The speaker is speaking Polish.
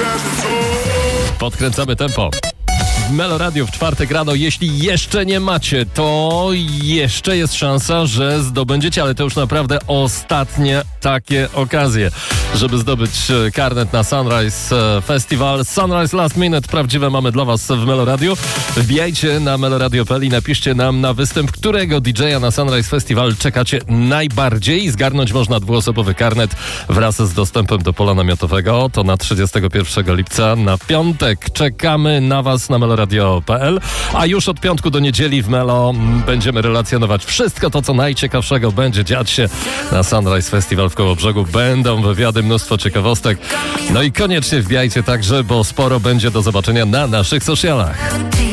Podkręcamy tempo. Melo Radio w czwartek rano. Jeśli jeszcze nie macie, to jeszcze jest szansa, że zdobędziecie, ale to już naprawdę ostatnie takie okazje, żeby zdobyć karnet na Sunrise Festival. Sunrise Last Minute prawdziwe mamy dla was w Melo Radio. Wbijajcie na meloradio.pl i napiszcie nam na występ, którego DJ-a na Sunrise Festival czekacie najbardziej. Zgarnąć można dwuosobowy karnet wraz z dostępem do pola namiotowego. To na 31 lipca na piątek. Czekamy na was na meloradio.pl, a już od piątku do niedzieli w Melo będziemy relacjonować wszystko to, co najciekawszego będzie dziać się na Sunrise Festival w Kołobrzegu. Będą wywiady, mnóstwo ciekawostek. No i koniecznie wbijajcie także, bo sporo będzie do zobaczenia na naszych socialach.